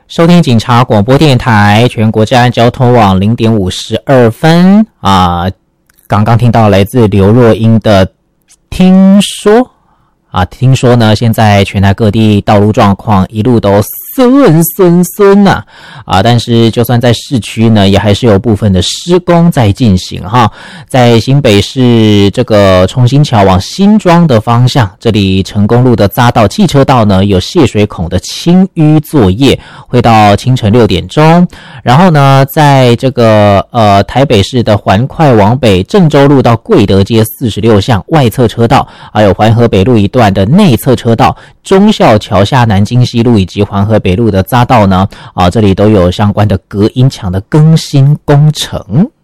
收听警察广播电台全国治安交通网0:52啊，刚刚听到来自刘若英的听说呢，现在全台各地道路状况一路都顺呐但是就算在市区呢，也还是有部分的施工在进行哈。在新北市这个重新桥往新庄的方向，这里成功路的匝道汽车道呢有泄水孔的清淤作业，会到清晨6点钟。然后呢，在这个台北市的环快往北郑州路到贵德街46巷外侧车道，还有环河北路一段的内侧车道，忠孝桥下南京西路以及环河北路的匝道呢这里都有相关的隔音墙的更新工程。